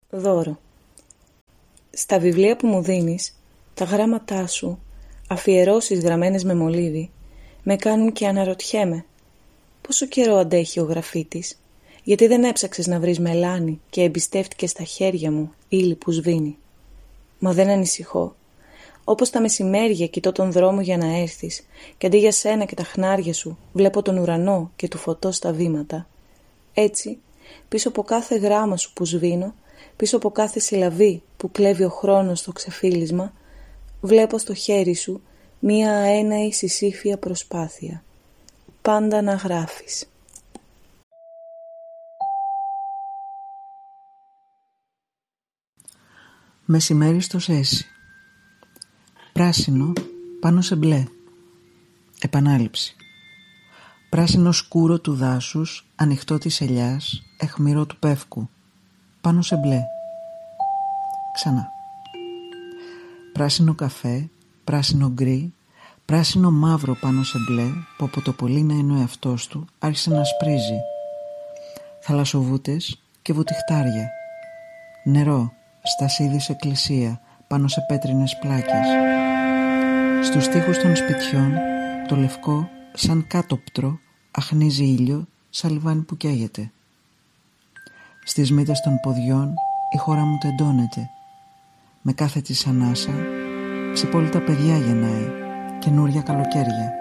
Δώρο. Στα βιβλία που μου δίνεις, τα γράμματά σου, αφιερώσεις γραμμένες με μολύβι, με κάνουν και αναρωτιέμαι. Πόσο καιρό αντέχει ο γραφίτης, γιατί δεν έψαξες να βρεις μελάνι και εμπιστεύτηκες στα χέρια μου ύλη που σβήνει. Μα δεν ανησυχώ. Όπως τα μεσημέρια κοιτώ τον δρόμο για να έρθεις και αντί για σένα και τα χνάρια σου βλέπω τον ουρανό και του φωτός στα βήματα. Έτσι, πίσω από κάθε γράμμα σου που σβήνω, πίσω από κάθε συλλαβή που κλέβει ο χρόνος στο ξεφύλισμα, βλέπω στο χέρι σου μία αέναη συσύφια προσπάθεια. Πάντα να γράφεις. Μεσημέρι στο Σέσι. Πράσινο πάνω σε μπλε. Επανάληψη. Πράσινο σκούρο του δάσους, ανοιχτό της ελιάς, αιχμηρό του πεύκου. Πάνω σε μπλε. Ξανά. Πράσινο καφέ, πράσινο γκρι, πράσινο μαύρο πάνω σε μπλε που από το πολύ να είναι ο εαυτός του άρχισε να σπρίζει. Θαλασσοβούτες και βουτυχτάρια. Νερό, στασίδι εκκλησία πάνω σε πέτρινες πλάκες. Στους τοίχους των σπιτιών το λευκό σαν κάτωπτρο αχνίζει ήλιο σαν λιβάνι που καίγεται. Στις μύτες των ποδιών η χώρα μου τεντώνεται. Με κάθε της ανάσα ξυπόλυτα παιδιά γεννάει, καινούρια καλοκαίρια.